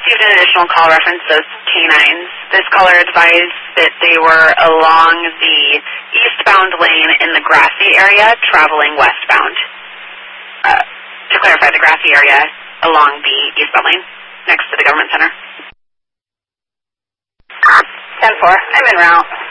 received an additional call reference those canines. This caller advised that they were along the eastbound lane in the Grassy area, traveling westbound. To clarify, the Grassy area along the eastbound lane, next to the government center. 10-4, I'm en route.